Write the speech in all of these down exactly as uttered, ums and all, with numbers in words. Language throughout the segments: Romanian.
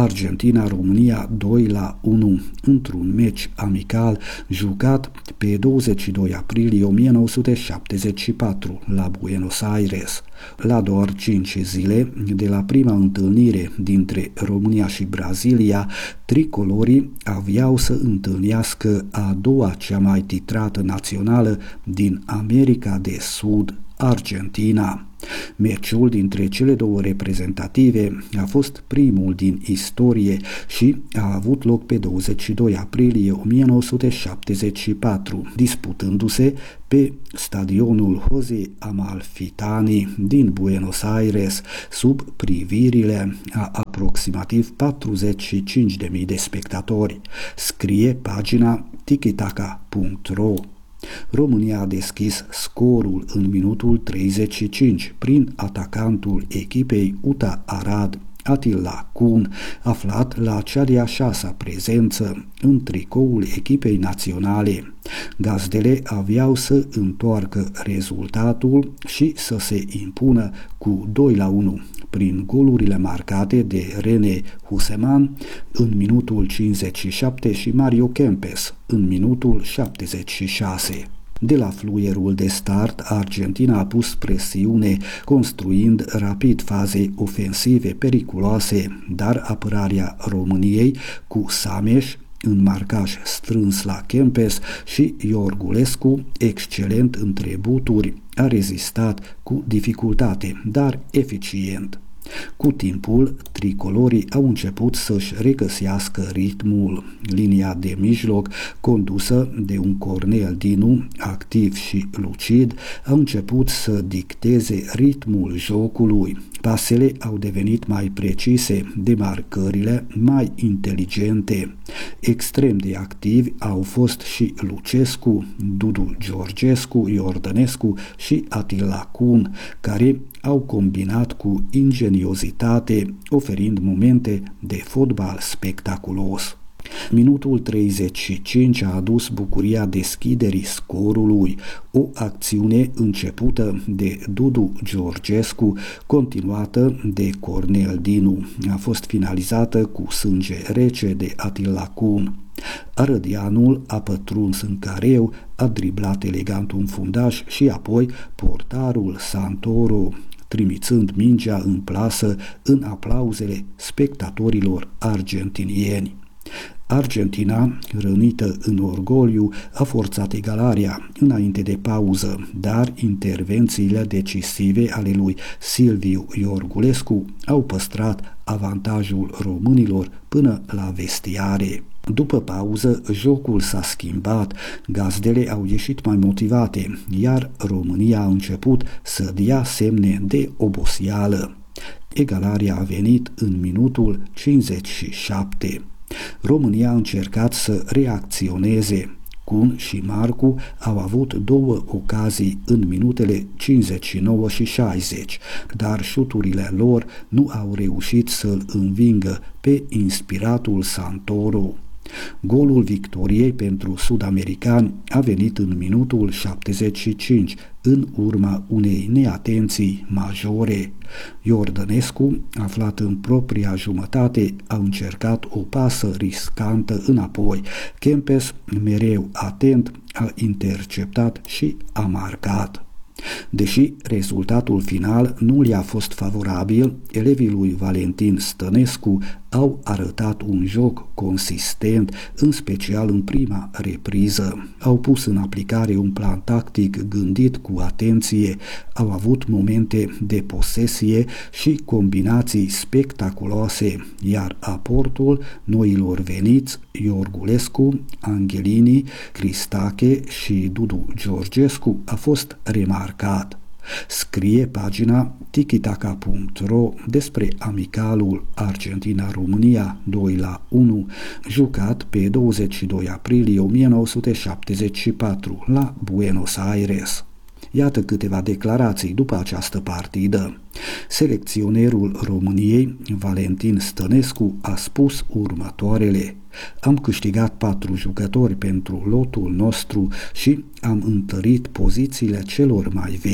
Argentina-România doi la unu într-un meci amical jucat pe douăzeci și doi aprilie o mie nouă sute șaptezeci și patru la Buenos Aires. La doar cinci zile de la prima întâlnire dintre România și Brazilia, tricolorii aveau să întâlnească a doua cea mai titrată națională din America de Sud, Argentina. Meciul dintre cele două reprezentative a fost primul din istorie și a avut loc pe douăzeci și doi aprilie o mie nouă sute șaptezeci și patru, disputându-se pe stadionul José Amalfitani din Buenos Aires, sub privirile a aproximativ patruzeci și cinci de mii de spectatori, scrie pagina tikitaka punct ro. România a deschis scorul în minutul treizeci și cinci prin atacantul echipei Uta Arad, Attila Kun, aflat la cea de-a șasea prezență în tricoul echipei naționale. Gazdele aveau să întoarcă rezultatul și să se impună cu doi la unu prin golurile marcate de René Huseman în minutul cincizeci și șapte și Mario Kempes în minutul șaptezeci și șase. De la fluierul de start, Argentina a pus presiune, construind rapid faze ofensive periculoase, dar apărarea României cu Sameș în marcaj strâns la Kempes și Iorgulescu, excelent între buturi, a rezistat cu dificultate, dar eficient. Cu timpul, tricolorii au început să-și regăsească ritmul. Linia de mijloc, condusă de un Cornel Dinu, activ și lucid, a început să dicteze ritmul jocului. Pasele au devenit mai precise, demarcările mai inteligente. Extrem de activi au fost și Lucescu, Dudu Georgescu, Iordănescu și Attila Kun, care au combinat cu ingeniozitate, oferind momente de fotbal spectaculos. Minutul treizeci și cinci a adus bucuria deschiderii scorului, o acțiune începută de Dudu Georgescu, continuată de Cornel Dinu. A fost finalizată cu sânge rece de Attila Kun. Arădeanul a pătruns în careu, a driblat elegant un fundaș și apoi portarul Santoro, trimițând mingea în plasă în aplauzele spectatorilor argentinieni. Argentina, rănită în orgoliu, a forțat egalarea înainte de pauză, dar intervențiile decisive ale lui Silviu Iorgulescu au păstrat avantajul românilor până la vestiare. După pauză, jocul s-a schimbat, gazdele au ieșit mai motivate, iar România a început să dea semne de oboseală. Egalarea a venit în minutul cincizeci și șapte. România a încercat să reacționeze. Kun și Marcu au avut două ocazii în minutele cincizeci și nouă și șaizeci, dar șuturile lor nu au reușit să-l învingă pe inspiratul Santoro. Golul victoriei pentru sud-americani a venit în minutul șaptezeci și cinci, în urma unei neatenții majore. Iordănescu, aflat în propria jumătate, a încercat o pasă riscantă înapoi. Kempes, mereu atent, a interceptat și a marcat. Deși rezultatul final nu le-a fost favorabil, elevii lui Valentin Stănescu au arătat un joc consistent, în special în prima repriză. Au pus în aplicare un plan tactic gândit cu atenție, au avut momente de posesie și combinații spectaculoase, iar aportul noilor veniți, Iorgulescu, Angelini, Cristache și Dudu Georgescu, a fost remarcat. Scrie pagina tikitaka punct ro despre amicalul Argentina-România doi la unu, jucat pe douăzeci și doi aprilie o mie nouă sute șaptezeci și patru la Buenos Aires. Iată câteva declarații după această partidă. Selecționerul României, Valentin Stănescu, a spus următoarele: am câștigat patru jucători pentru lotul nostru și am întărit pozițiile celor mai vechi.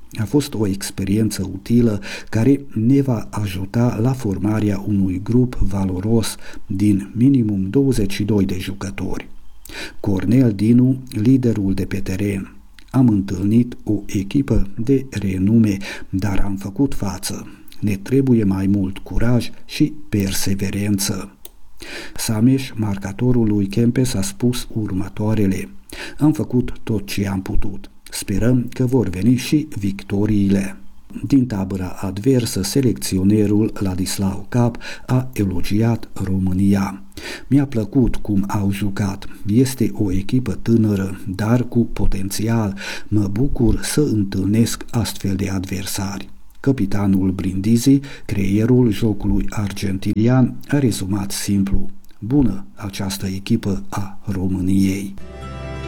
A fost o experiență utilă care ne va ajuta la formarea unui grup valoros din minimum douăzeci și doi de jucători. Cornel Dinu, liderul de pe teren. Am întâlnit o echipă de renume, dar am făcut față. Ne trebuie mai mult curaj și perseverență. Sameș, marcatorul lui Kempes, a spus următoarele: am făcut tot ce am putut. Sperăm că vor veni și victoriile. Din tabăra adversă, selecționerul Ladislau Cap a elogiat România. Mi-a plăcut cum au jucat. Este o echipă tânără, dar cu potențial. Mă bucur să întâlnesc astfel de adversari. Capitanul Brindisi, creierul jocului argentinian, a rezumat simplu: bună această echipă a României.